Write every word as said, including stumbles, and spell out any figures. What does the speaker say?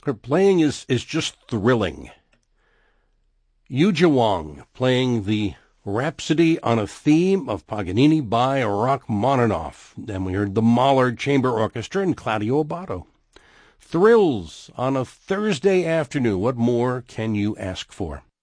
Her playing is, is just thrilling. Yuja Wong playing the Rhapsody on a Theme of Paganini by Rachmaninoff. Then we heard the Mahler Chamber Orchestra and Claudio Abbado. Thrills on a Thursday afternoon. What more can you ask for?